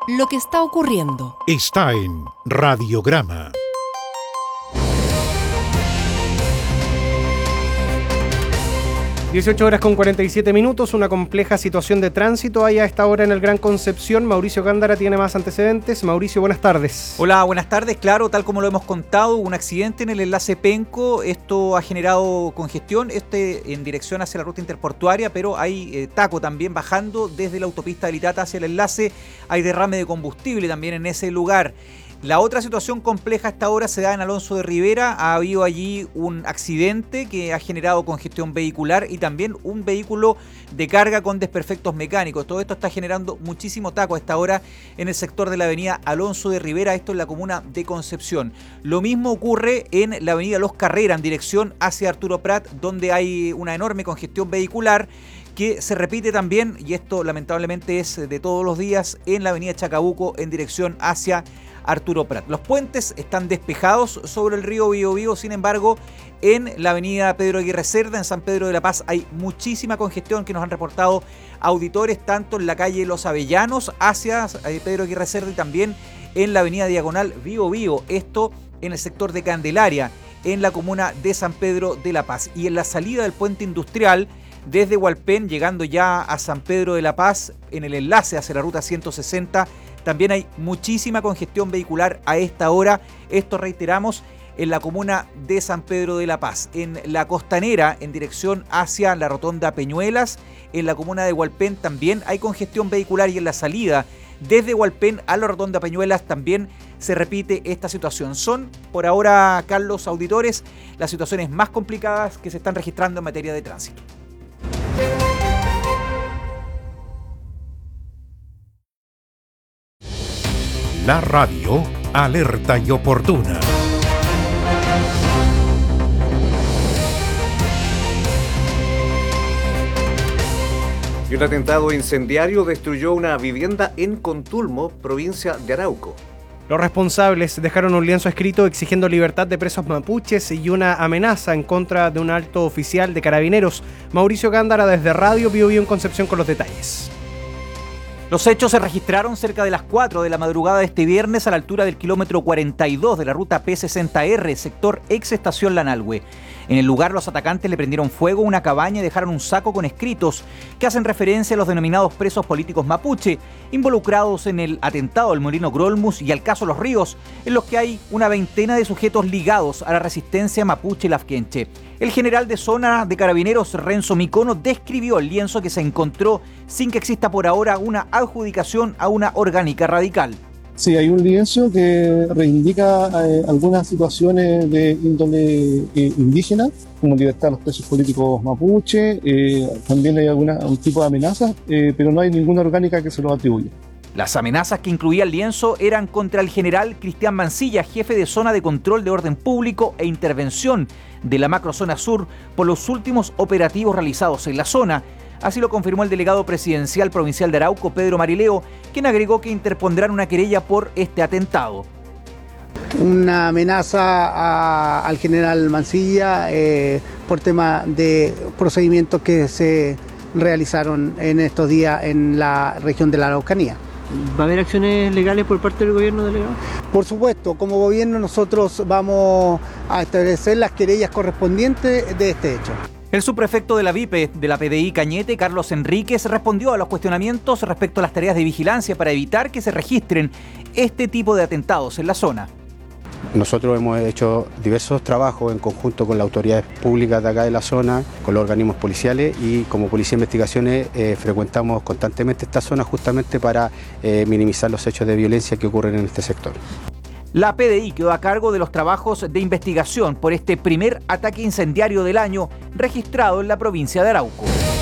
lo que está ocurriendo. Está en Radiograma. (18:47), una compleja situación de tránsito hay a esta hora en el Gran Concepción. Mauricio Gándara tiene más antecedentes. Mauricio, buenas tardes. Hola, buenas tardes. Claro, tal como lo hemos contado, hubo un accidente en el enlace Penco. Esto ha generado congestión, en dirección hacia la ruta interportuaria, pero hay taco también bajando desde la autopista habilitada hacia el enlace. Hay derrame de combustible también en ese lugar. La otra situación compleja hasta ahora se da en Alonso de Rivera. Ha habido allí un accidente que ha generado congestión vehicular y también un vehículo de carga con desperfectos mecánicos. Todo esto está generando muchísimo taco a esta hora en el sector de la avenida Alonso de Rivera, esto en la comuna de Concepción. Lo mismo ocurre en la avenida Los Carreras en dirección hacia Arturo Prat, donde hay una enorme congestión vehicular que se repite también, y esto lamentablemente es de todos los días, en la avenida Chacabuco en dirección hacia Arturo Prat. Los puentes están despejados sobre el río Biobío, sin embargo, en la avenida Pedro Aguirre Cerda, en San Pedro de la Paz, hay muchísima congestión que nos han reportado auditores, tanto en la calle Los Avellanos hacia Pedro Aguirre Cerda y también en la avenida Diagonal Biobío, esto en el sector de Candelaria, en la comuna de San Pedro de la Paz. Y en la salida del puente industrial, desde Hualpén, llegando ya a San Pedro de la Paz, en el enlace hacia la ruta 160, también hay muchísima congestión vehicular a esta hora. Esto, reiteramos, en la comuna de San Pedro de la Paz. En la Costanera, en dirección hacia la rotonda Peñuelas, en la comuna de Hualpén también hay congestión vehicular, y en la salida desde Hualpén a la rotonda Peñuelas también se repite esta situación. Son, por ahora, Carlos, auditores, las situaciones más complicadas que se están registrando en materia de tránsito. La radio alerta y oportuna. Y un atentado incendiario destruyó una vivienda en Contulmo, provincia de Arauco. Los responsables dejaron un lienzo escrito exigiendo libertad de presos mapuches y una amenaza en contra de un alto oficial de Carabineros. Mauricio Gándara desde Radio Biobío en Concepción con los detalles. Los hechos se registraron cerca de las 4 de la madrugada de este viernes a la altura del kilómetro 42 de la ruta P60R, sector ex estación Lanalhue. En el lugar, los atacantes le prendieron fuego a una cabaña y dejaron un saco con escritos que hacen referencia a los denominados presos políticos mapuche, involucrados en el atentado al Molino Grolmus y al caso Los Ríos, en los que hay una veintena de sujetos ligados a la resistencia mapuche lafquenche. El general de zona de Carabineros, Renzo Micono, describió el lienzo que se encontró sin que exista por ahora una adjudicación a una orgánica radical. Sí, hay un lienzo que reivindica algunas situaciones de índole indígena, como libertad a los presos políticos mapuche. También hay un tipo de amenazas, pero no hay ninguna orgánica que se lo atribuya. Las amenazas que incluía el lienzo eran contra el general Cristian Mancilla, jefe de zona de control de orden público e intervención de la macrozona sur, por los últimos operativos realizados en la zona. Así lo confirmó el delegado presidencial provincial de Arauco, Pedro Marileo, quien agregó que interpondrán una querella por este atentado. Una amenaza al general Mancilla por tema de procedimientos que se realizaron en estos días en la región de la Araucanía. ¿Va a haber acciones legales por parte del gobierno, delegado? Por supuesto, como gobierno nosotros vamos a establecer las querellas correspondientes de este hecho. El subprefecto de la VIPE de la PDI Cañete, Carlos Enríquez, respondió a los cuestionamientos respecto a las tareas de vigilancia para evitar que se registren este tipo de atentados en la zona. Nosotros hemos hecho diversos trabajos en conjunto con las autoridades públicas de acá de la zona, con los organismos policiales, y como Policía de Investigaciones frecuentamos constantemente esta zona justamente para minimizar los hechos de violencia que ocurren en este sector. La PDI quedó a cargo de los trabajos de investigación por este primer ataque incendiario del año registrado en la provincia de Arauco.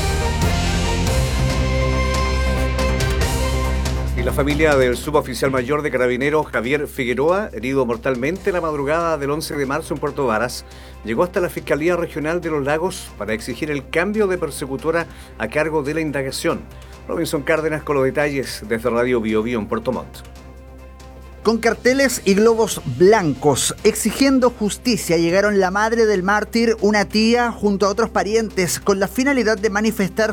Y la familia del suboficial mayor de Carabineros, Javier Figueroa, herido mortalmente la madrugada del 11 de marzo en Puerto Varas, llegó hasta la Fiscalía Regional de los Lagos para exigir el cambio de persecutora a cargo de la indagación. Robinson Cárdenas con los detalles desde Radio Biobío en Puerto Montt. Con carteles y globos blancos exigiendo justicia llegaron la madre del mártir, una tía, junto a otros parientes, con la finalidad de manifestar